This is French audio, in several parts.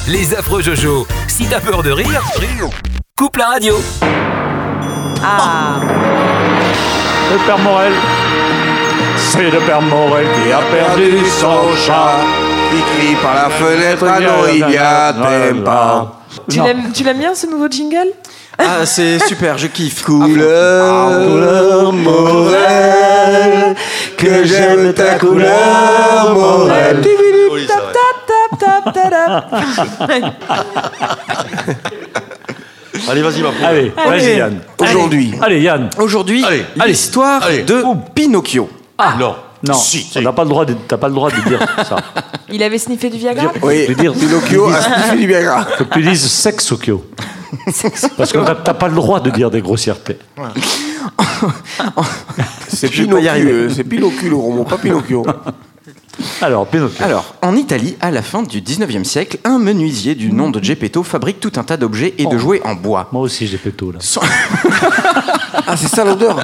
Les affreux Jojo. Si t'as peur de rire, coupe la radio. Ah. Le Père Morel. C'est le Père Morel qui a perdu son chat. Il crie par la fenêtre, allô, il y a t'aime pas. Tu l'aimes bien ce nouveau jingle? Ah, c'est super, je kiffe. Couleur Morel, que j'aime ta couleur Morel. Allez, vas-y, ma poule. Allez, vas-y Yann. Aujourd'hui, Allez Yann. Aujourd'hui, l'histoire de Pinocchio. Non. Non, Si. t'as pas le droit de dire ça. Il avait sniffé du Viagra? oui, Je veux dire, Pinocchio a sniffé du Viagra. faut que tu dises sexocchio. Parce que t'as pas le droit de dire des grossièretés. C'est Je vais pas y arriver. Pinocchio, c'est Pinocchio le roman, pas Pinocchio. Alors, Pinocchio. Alors, en Italie, à la fin du 19e siècle, un menuisier du nom de Geppetto fabrique tout un tas d'objets et de jouets en bois. Moi aussi j'ai péto là. Ah, c'est ça l'odeur.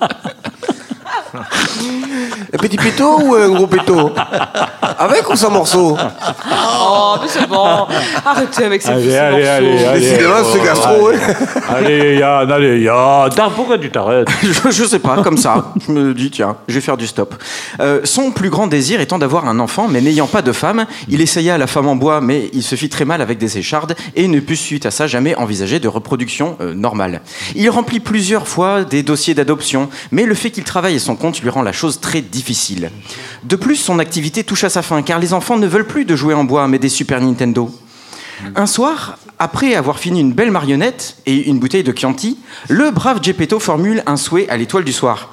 Un petit péto ou un gros péto? Avec ou sans morceau? Oh, mais c'est bon. Arrêtez avec ces Allez, petits allez, morceaux. allez, allez. Décidément, ce gastro, hein. Allez Yann. Pourquoi tu t'arrêtes? Je sais pas, comme ça. Je me dis, tiens, je vais faire du stop. Son plus grand désir étant d'avoir un enfant, mais n'ayant pas de femme, il essaya la femme en bois, mais il se fit très mal avec des échardes et ne put, suite à ça, jamais envisager de reproduction normale. Il remplit plusieurs fois des dossiers d'adoption, mais le fait qu'il travaille à son compte lui rend la chose très difficile. De plus, son activité touche à sa fin, car les enfants ne veulent plus de jouets en bois, mais des Super Nintendo. Un soir, après avoir fini une belle marionnette et une bouteille de Chianti, le brave Geppetto formule un souhait à l'étoile du soir.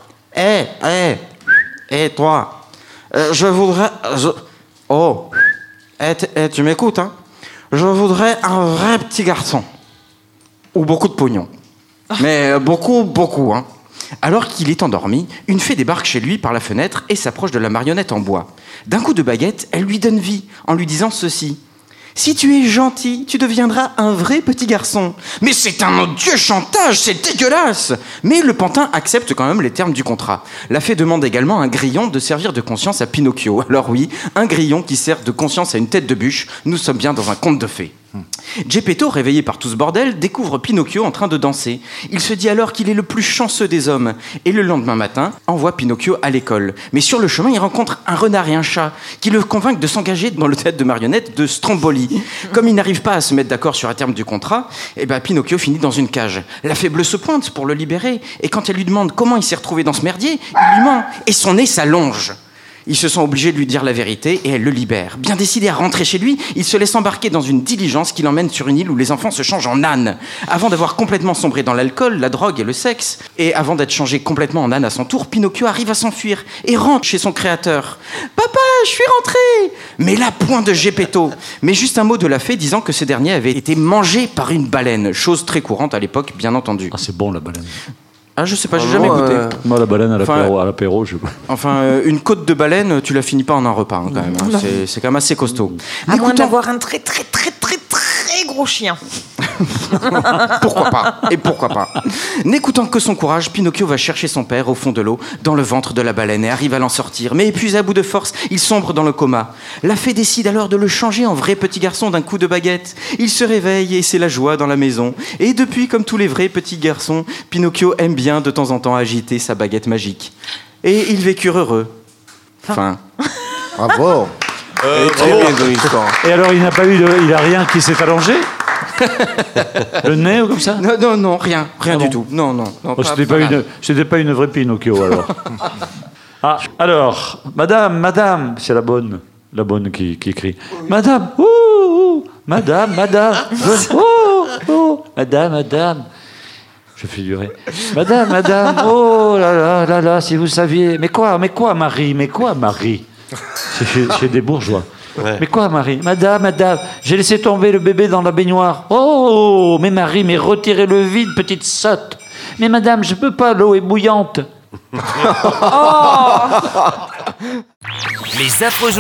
Toi, je voudrais... tu m'écoutes, hein? Je voudrais un vrai petit garçon. Ou beaucoup de pognon. Mais beaucoup, hein. Alors qu'il est endormi, une fée débarque chez lui par la fenêtre et s'approche de la marionnette en bois. D'un coup de baguette, elle lui donne vie en lui disant ceci. « Si tu es gentil, tu deviendras un vrai petit garçon. » Mais c'est un odieux chantage, c'est dégueulasse. Mais le pantin accepte quand même les termes du contrat. La fée demande également un grillon de servir de conscience à Pinocchio. Alors oui, un grillon qui sert de conscience à une tête de bûche, nous sommes bien dans un conte de fées. Geppetto, réveillé par tout ce bordel, découvre Pinocchio en train de danser. Il se dit alors qu'il est le plus chanceux des hommes. Et le lendemain matin, envoie Pinocchio à l'école. Mais sur le chemin, il rencontre un renard et un chat qui le convainquent de s'engager dans le théâtre de marionnettes de Stromboli. Comme ils n'arrivent pas à se mettre d'accord sur un terme du contrat, Pinocchio finit dans une cage. La fée bleue se pointe pour le libérer. Et quand elle lui demande comment il s'est retrouvé dans ce merdier, il lui ment. Et son nez s'allonge. Ils se sont obligés de lui dire la vérité et elle le libère. Bien décidé à rentrer chez lui, il se laisse embarquer dans une diligence qui l'emmène sur une île où les enfants se changent en ânes. Avant d'avoir complètement sombré dans l'alcool, la drogue et le sexe, et avant d'être changé complètement en âne à son tour, Pinocchio arrive à s'enfuir et rentre chez son créateur. « Papa, je suis rentré !» Mais là, point de Geppetto. Mais juste un mot de la fée disant que ce dernier avait été mangé par une baleine. Chose très courante à l'époque, bien entendu. Ah c'est bon la baleine. Ah, je sais pas, j'ai jamais goûté. Moi la baleine à l'apéro, je... Enfin, une côte de baleine, tu la finis pas en un repas, hein, quand même. Hein. C'est quand même assez costaud. À moins d'avoir un très gros chien. Pourquoi pas? Et pourquoi pas? N'écoutant que son courage, Pinocchio va chercher son père au fond de l'eau, dans le ventre de la baleine, et arrive à l'en sortir. Mais épuisé à bout de force, il sombre dans le coma. La fée décide alors de le changer en vrai petit garçon d'un coup de baguette. Il se réveille et c'est la joie dans la maison. Et depuis, comme tous les vrais petits garçons, Pinocchio aime bien de temps en temps agiter sa baguette magique. Et ils vécurent heureux. Fin. Bravo. Très bien dans l'histoire. Et alors il a rien qui s'est allongé? Le nez ou comme ça? Non, rien du tout. Non. Oh, c'était pas une vraie Pinocchio alors. Ah, alors, madame, c'est la bonne qui crie. Madame, madame, madame. Je fais durer. Madame, oh là, si vous saviez. Mais quoi, Marie? C'est des bourgeois. Ouais. Mais quoi, Marie? Madame, j'ai laissé tomber le bébé dans la baignoire. Oh, mais Marie, retirez-le vide, petite sotte. Mais madame, je peux pas, l'eau est bouillante. Les affreux